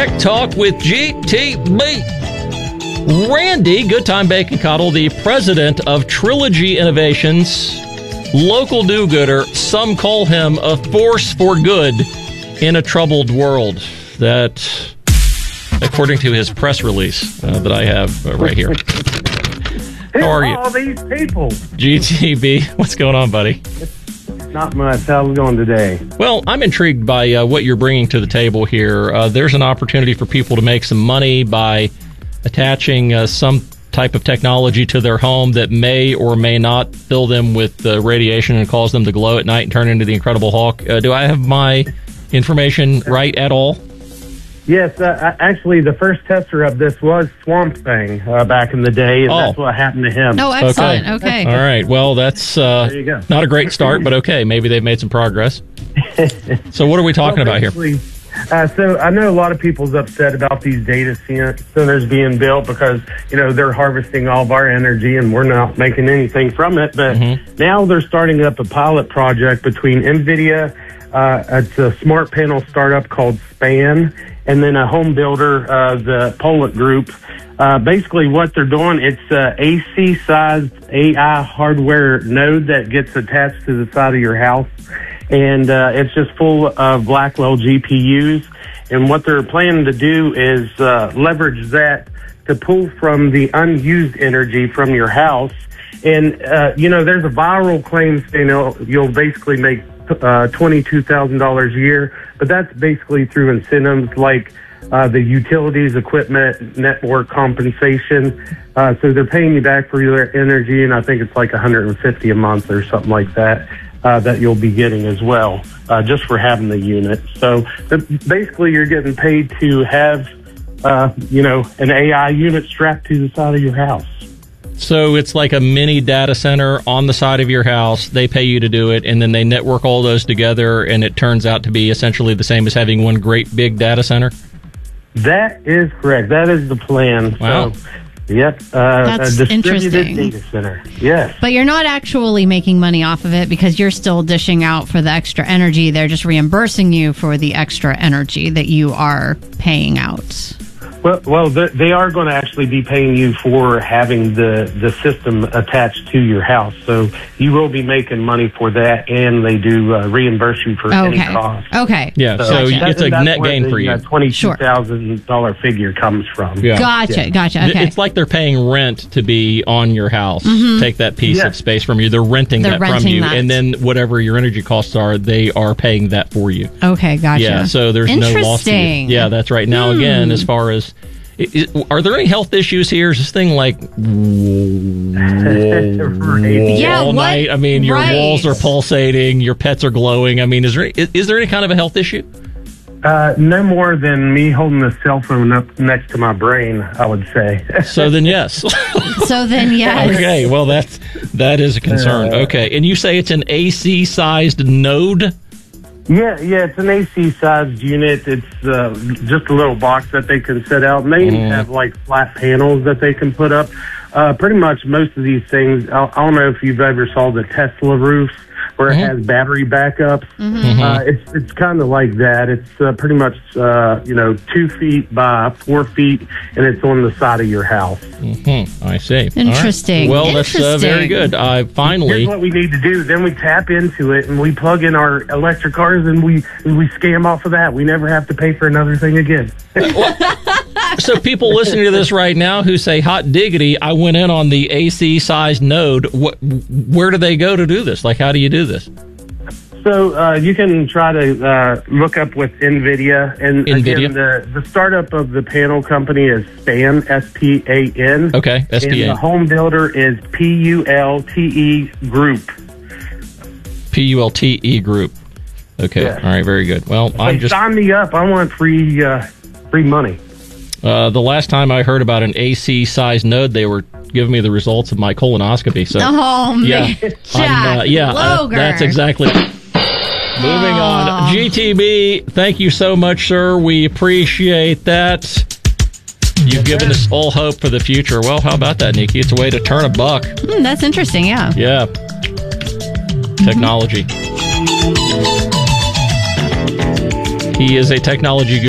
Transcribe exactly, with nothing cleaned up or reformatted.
Tech Talk with G T B. Randy Good Time Bacon Cottle, the president of Trilogy Innovations, local do-gooder. Some call him a force for good in a troubled world. That, according to his press release uh, that I have uh, right here. Who How are you? all these people? G T B, what's going on, buddy? Not much. How's it going today? Well, I'm intrigued by uh, what you're bringing to the table here. Uh, there's an opportunity for people to make some money by attaching uh, some type of technology to their home that may or may not fill them with uh, radiation and cause them to glow at night and turn into the Incredible Hulk. Uh, do I have my information right at all? Yes, uh, actually, the first tester of this was Swamp Thing uh, back in the day, and Oh. that's what happened to him. Oh, excellent. Okay. All right. Well, that's uh, There you go. not a great start, but okay. Maybe they've made some progress. So what are we talking Well, about here? basically, Uh, so I know a lot of people's upset about these data cen- centers being built because, you know, they're harvesting all of our energy and we're not making anything from it. But Mhm. now they're starting up a pilot project between NVIDIA, uh, it's a smart panel startup called SPAN, and then a home builder, uh, the Pollitt Group. Uh, basically what they're doing, it's a A C-sized A I hardware node that gets attached to the side of your house. And uh, it's just full of Blackwell G P Us. And what they're planning to do is uh, leverage that to pull from the unused energy from your house. And, uh, you know, there's a viral claim saying you'll, you'll basically make uh, twenty-two thousand dollars a year. But that's basically through incentives like uh, the utilities, equipment, network compensation. Uh, so they're paying you back for your energy, and I think it's like one hundred fifty dollars a month or something like that. Uh, that you'll be getting as well, uh, just for having the unit. So the, basically you're getting paid to have, uh, you know, an A I unit strapped to the side of your house. So it's like a mini data center on the side of your house. They pay you to do it, and then they network all those together, and it turns out to be essentially the same as having one great big data center? That is correct. That is the plan. Wow. So, yep. Uh, That's a distributed interesting. data center. Yes. But you're not actually making money off of it because you're still dishing out for the extra energy. They're just reimbursing you for the extra energy that you are paying out. Well, well, th- they are going to actually be paying you for having the, the system attached to your house. So you will be making money for that, and they do uh, reimburse you for any Okay. cost. Okay. Yeah, so Gotcha. it's a that's net where gain the, for you. Uh, twenty-two thousand dollars figure comes from. Yeah. Gotcha. Yeah. Gotcha. Okay. It's like they're paying rent to be on your house. Mhm. Take that piece Yeah. of space from you. They're renting They're that from renting you, that. and then whatever your energy costs are, they are paying that for you. Okay. Gotcha. Yeah, so there's no loss to you. Interesting. Yeah, that's right. Now, Hmm. again, as far as i i are there any health issues here? Is this thing like Yeah, all what- night? I mean, your right. walls are pulsating, your pets are glowing. I mean, is there is, is there any kind of a health issue? Uh, no more than me holding the cell phone up next to my brain, I would say. So then, yes. So then, yes. Okay, well that's that is a concern. Uh, Okay, and you say it's an A C-sized node? Yeah, yeah, it's an A C-sized unit. It's uh, just a little box that they can set out. And they Mm. have, like, flat panels that they can put up. Uh, pretty much most of these things, I, I don't know if you've ever saw the Tesla roofs where Mhm. it has battery backups. Mhm. Uh, it's it's kind of like that. It's uh, pretty much, uh, you know, two feet by four feet, and it's on the side of your house. Mm-hmm. I see. All right. Interesting. Well, that's uh, very Interesting. good. Uh, finally, Here's what we need to do. Then we tap into it, and we plug in our electric cars, and we and we scam off of that. We never have to pay for another thing again. so people listening to this right now who say, hot diggity, I went in on the A C-sized node, what, where do they go to do this? Like, how do you do this? So uh, you can try to uh, look up with NVIDIA. And NVIDIA? again, the, the startup of the panel company is SPAN, S P A N. Okay, S P A. And the home builder is P U L T E Group. P U L T E Group. Okay, Yes. all right, very good. Well, I'm Hey, just... sign me up. I want free uh, free money. Uh, the last time I heard about an A C-sized node, they were giving me the results of my colonoscopy. So, Oh, man. yeah, Jack I'm, uh, yeah, uh, Loger. that's exactly. Moving on, G T B. Thank you so much, sir. We appreciate that. You've given us all hope for the future. Well, how about that, Nikki? It's a way to turn a buck. Hmm, that's interesting, yeah. Yeah. Technology. He is a technology